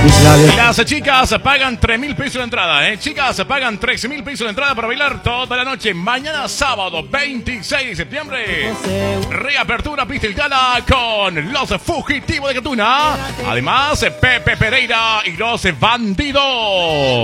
Las chicas pagan 3.000 pesos la entrada, Chicas pagan 13.000 pesos la entrada para bailar toda la noche. Mañana sábado 26 de septiembre. Reapertura pista Iltana con los fugitivos de Gatuna. Además, Pepe Pereira y los bandidos.